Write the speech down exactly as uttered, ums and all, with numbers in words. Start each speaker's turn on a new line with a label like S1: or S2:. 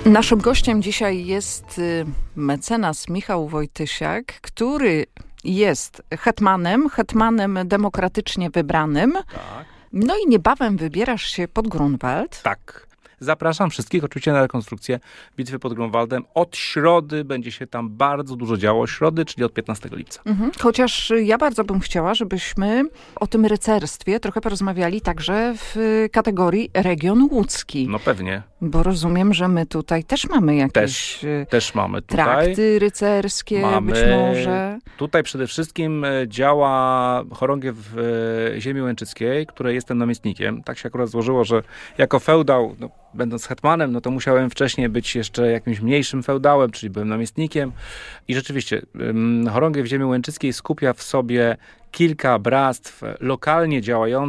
S1: Naszym gościem dzisiaj jest mecenas Michał Wojtysiak, który jest hetmanem, hetmanem demokratycznie wybranym.
S2: Tak.
S1: No i niebawem wybierasz się pod Grunwald.
S2: Tak. Zapraszam wszystkich oczywiście na rekonstrukcję bitwy pod Grunwaldem. Od środy będzie się tam bardzo dużo działo. Środy, czyli od piętnastego lipca.
S1: Mhm. Chociaż ja bardzo bym chciała, żebyśmy o tym rycerstwie trochę porozmawiali także w kategorii region łódzki.
S2: No pewnie.
S1: Bo rozumiem, że my tutaj też mamy jakieś
S2: Też, też mamy tutaj.
S1: trakty rycerskie,
S2: mamy,
S1: być może.
S2: Tutaj przede wszystkim działa chorągiew ziemi łęczyckiej, której jestem namiestnikiem. Tak się akurat złożyło, że jako feudał, no, będąc hetmanem, no to musiałem wcześniej być jeszcze jakimś mniejszym feudałem, czyli byłem namiestnikiem. I rzeczywiście chorągiew ziemi łęczyckiej skupia w sobie kilka bractw lokalnie działających,